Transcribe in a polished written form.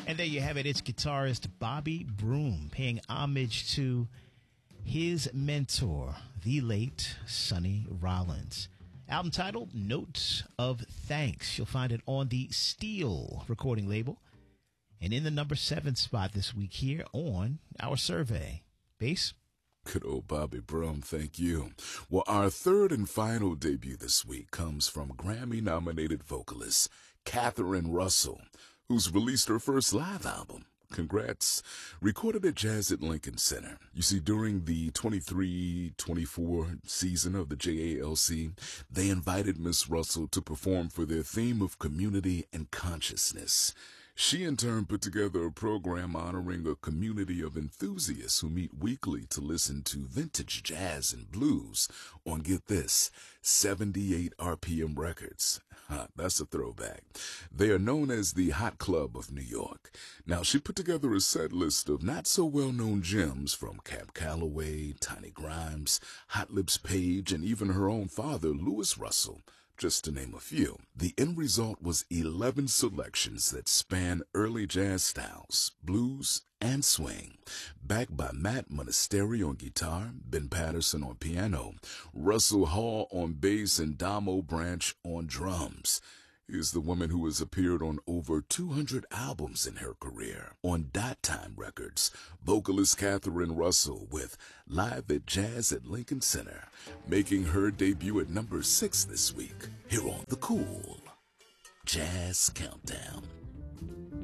And there you have it. It's guitarist Bobby Broom paying homage to his mentor, the late Sonny Rollins. Album titled Notes of Thanks. You'll find it on the Steel recording label. And in the number 7 spot this week here on our survey. Bass? Good old Bobby Broom, thank you. Well, our third and final debut this week comes from Grammy-nominated vocalist Catherine Russell, who's released her first live album. Congrats. Recorded at Jazz at Lincoln Center. You see, during the 23-24 season of the JALC, they invited Miss Russell to perform for their theme of community and consciousness. She in turn put together a program honoring a community of enthusiasts who meet weekly to listen to vintage jazz and blues on, get this, 78 RPM records. That's a throwback. They are known as the Hot Club of New York. Now, she put together a set list of not so well-known gems from Cab Calloway, Tiny Grimes, Hot Lips Page, and even her own father, Louis Russell, just to name a few. The end result was 11 selections that span early jazz styles, blues, and swing, backed by Matt Monastery on guitar, Ben Patterson on piano, Russell Hall on bass, and Damo Branch on drums. Here's the woman who has appeared on over 200 albums in her career. On Dot Time Records, vocalist Catherine Russell with Live at Jazz at Lincoln Center, making her debut at number 6 this week, here on The Cool Jazz Countdown.